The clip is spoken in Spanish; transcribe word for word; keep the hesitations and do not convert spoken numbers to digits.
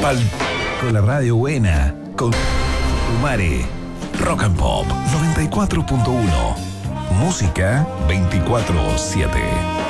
Pal con la radio buena. Con Umare. Rock and Pop noventa y cuatro punto uno. Música veinticuatro siete.